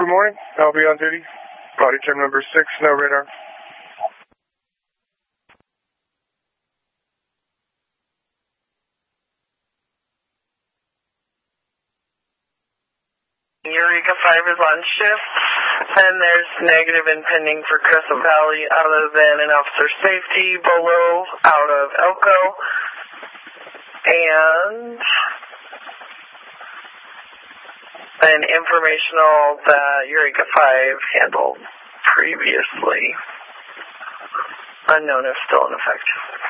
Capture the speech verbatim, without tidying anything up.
Good morning. I'll be on duty. Body term number six, no radar. Eureka five is on shift, and there's negative and pending for Crescent Valley other than an officer safety below out of Elko. And an informational that Eureka five handled previously. Unknown if still in effect.